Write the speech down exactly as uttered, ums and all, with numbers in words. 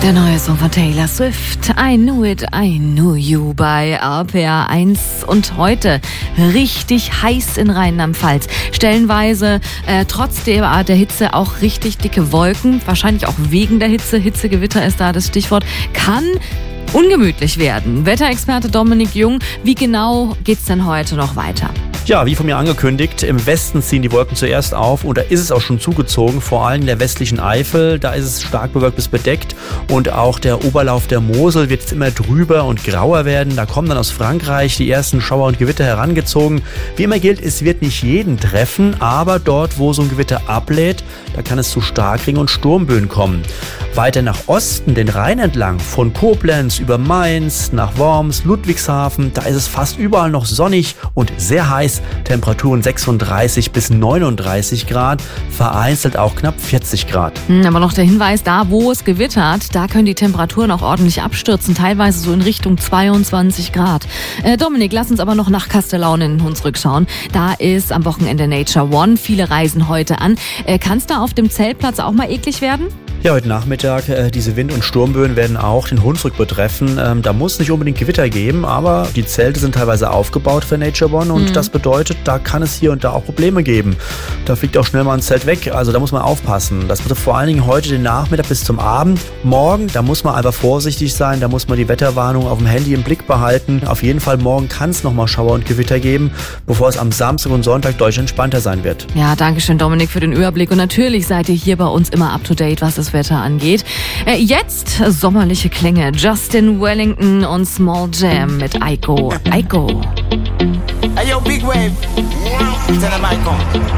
Der neue Song von Taylor Swift, I Knew It, I Knew You bei R P R eins. Und heute richtig heiß in Rheinland-Pfalz. Stellenweise äh, trotz der, der Hitze auch richtig dicke Wolken. Wahrscheinlich auch wegen der Hitze. Hitzegewitter ist da das Stichwort. Kann ungemütlich werden. Wetterexperte Dominik Jung, wie genau geht's denn heute noch weiter? Ja, wie von mir angekündigt, im Westen ziehen die Wolken zuerst auf und da ist es auch schon zugezogen, vor allem in der westlichen Eifel, da ist es stark bewölkt bis bedeckt und auch der Oberlauf der Mosel wird jetzt immer drüber und grauer werden. Da kommen dann aus Frankreich die ersten Schauer und Gewitter herangezogen. Wie immer gilt, es wird nicht jeden treffen, aber dort, wo so ein Gewitter ablädt, da kann es zu Starkregen und Sturmböen kommen. Weiter nach Osten, den Rhein entlang, von Koblenz über Mainz nach Worms, Ludwigshafen, da ist es fast überall noch sonnig und sehr heiß. Temperaturen sechsunddreißig bis neununddreißig Grad, vereinzelt auch knapp vierzig Grad. Aber noch der Hinweis, da wo es gewittert, da können die Temperaturen auch ordentlich abstürzen, teilweise so in Richtung zweiundzwanzig Grad. Äh, Dominik, lass uns aber noch nach Kastellaun in den Hunsrück schauen. Da ist am Wochenende Nature One, viele reisen heute an. Äh, kann es da auf dem Zeltplatz auch mal eklig werden? Ja, heute Nachmittag, äh, diese Wind- und Sturmböen werden auch den Hunsrück betreffen. Ähm, da muss es nicht unbedingt Gewitter geben, aber die Zelte sind teilweise aufgebaut für Nature One und mhm. das bedeutet, da kann es hier und da auch Probleme geben. Da fliegt auch schnell mal ein Zelt weg, also da muss man aufpassen. Das betrifft vor allen Dingen heute den Nachmittag bis zum Abend. Morgen, da muss man einfach vorsichtig sein, da muss man die Wetterwarnung auf dem Handy im Blick behalten. Auf jeden Fall morgen kann es nochmal Schauer und Gewitter geben, bevor es am Samstag und Sonntag deutlich entspannter sein wird. Ja, danke schön Dominik für den Überblick und natürlich seid ihr hier bei uns immer up to date, was das Wetter angeht. Äh, jetzt sommerliche Klänge. Justin Wellington und Small Jam mit Aiko. Aiko. Hey yo, Big Wave. Tell them Aiko.